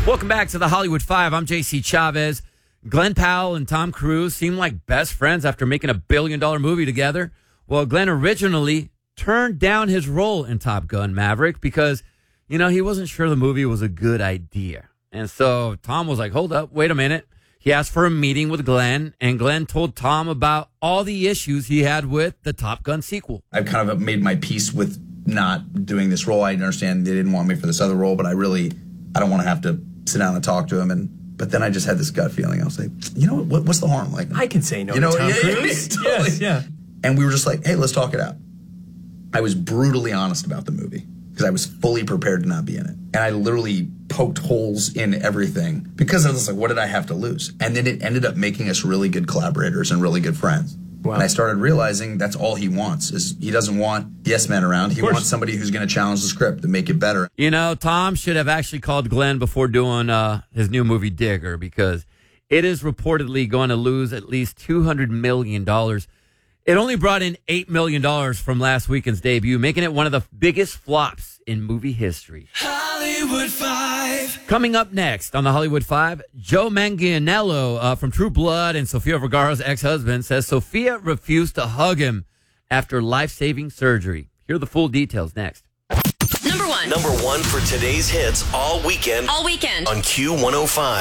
Welcome back to the Hollywood Five. I'm JC Chavez. Glenn Powell and Tom Cruise seem like best friends after making a $1 billion movie together. Well, Glenn originally turned down his role in Top Gun Maverick because, he wasn't sure the movie was a good idea. And so Tom was like, hold up, wait a minute. He asked for a meeting with Glenn, and Glenn told Tom about all the issues he had with the Top Gun sequel. I've kind of made my peace with not doing this role. I understand they didn't want me for this other role, but I don't want to have to sit down and talk to him. But then I just had this gut feeling. I was like, what's the harm? Like, I can say no to Tom Cruise. Totally. Yes, yeah. And we were just like, hey, let's talk it out. I was brutally honest about the movie because I was fully prepared to not be in it. And I literally poked holes in everything because I was like, what did I have to lose? And then it ended up making us really good collaborators and really good friends. Wow. And I started realizing that's all he wants is he doesn't want yes men around. He wants somebody who's going to challenge the script and make it better. Tom should have actually called Glenn before doing his new movie Digger because it is reportedly going to lose at least $200 million. It only brought in $8 million from last weekend's debut, making it one of the biggest flops in movie history. Hollywood Five. Coming up next on the Hollywood Five, Joe Manganiello from True Blood and Sofia Vergara's ex-husband says Sofia refused to hug him after life-saving surgery. Here are the full details next. Number one for today's hits all weekend. On Q105.